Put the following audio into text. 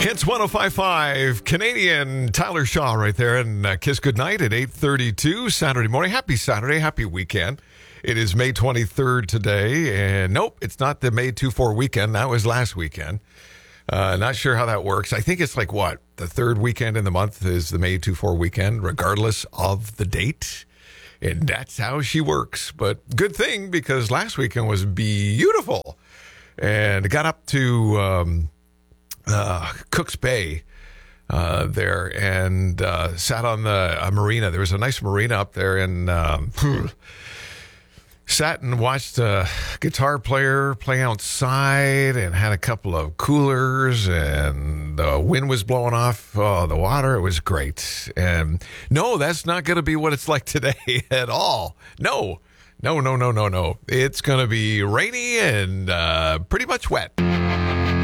Hits 105.5, Canadian Tyler Shaw right there, and Kiss Goodnight at 8:32 Saturday morning. Happy Saturday, happy weekend. It is May 23rd today, and nope, it's not the May 2-4 weekend. That was last weekend. Not sure how that works. I think it's like what? The third weekend in the month is the May 2-4 weekend, regardless of the date. And that's how she works. But good thing, because last weekend was beautiful. And it got up to Cooks Bay there and sat on the marina. There was a nice marina up there, and sat and watched a guitar player play outside and had a couple of coolers, and the wind was blowing off the water. It was great. And no, that's not going to be what it's like today at all. No. It's going to be rainy and pretty much wet.